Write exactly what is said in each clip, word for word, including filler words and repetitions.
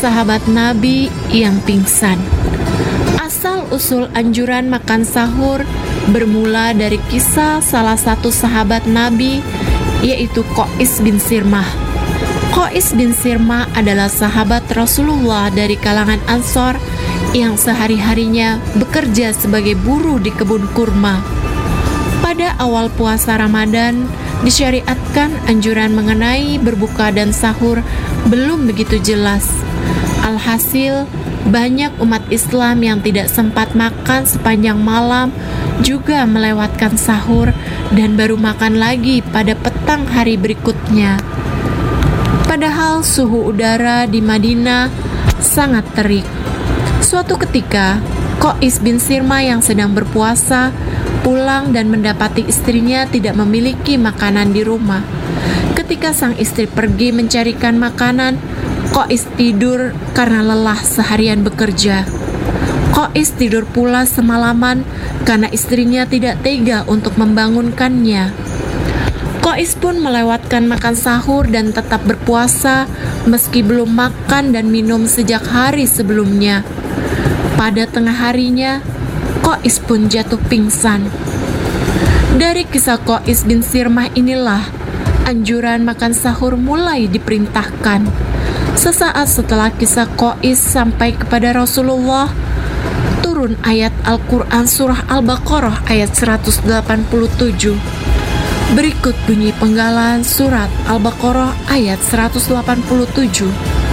sahabat Nabi yang pingsan. Asal-usul anjuran makan sahur bermula dari kisah salah satu sahabat Nabi, yaitu Qais bin Sirmah. Qais bin Sirmah adalah sahabat Rasulullah dari kalangan Ansor yang sehari-harinya bekerja sebagai buruh di kebun kurma. Pada awal puasa Ramadan, disyariatkan anjuran mengenai berbuka dan sahur belum begitu jelas. Alhasil, banyak umat Islam yang tidak sempat makan sepanjang malam juga melewatkan sahur dan baru makan lagi pada petang hari berikutnya. Padahal suhu udara di Madinah sangat terik. Suatu ketika, Qais bin Sirmah yang sedang berpuasa pulang dan mendapati istrinya tidak memiliki makanan di rumah. Ketika sang istri pergi mencarikan makanan, Qais tidur karena lelah seharian bekerja. Qais tidur pula semalaman karena istrinya tidak tega untuk membangunkannya. Qais pun melewatkan makan sahur dan tetap berpuasa meski belum makan dan minum sejak hari sebelumnya. Pada tengah harinya, Qais pun jatuh pingsan. Dari kisah Qais bin Sirmah inilah anjuran makan sahur mulai diperintahkan. Sesaat setelah kisah Qais sampai kepada Rasulullah, turun ayat Al-Quran surah Al-Baqarah ayat seratus delapan puluh tujuh. Berikut bunyi penggalan surat Al-Baqarah ayat seratus delapan puluh tujuh.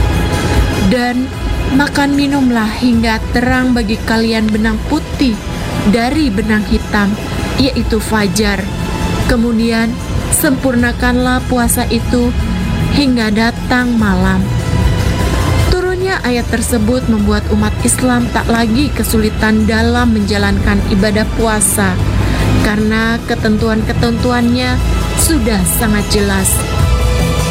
Dan makan minumlah hingga terang bagi kalian benang putih dari benang hitam, yaitu fajar. Kemudian sempurnakanlah puasa itu hingga datang malam. Turunnya ayat tersebut membuat umat Islam tak lagi kesulitan dalam menjalankan ibadah puasa karena ketentuan-ketentuannya sudah sangat jelas.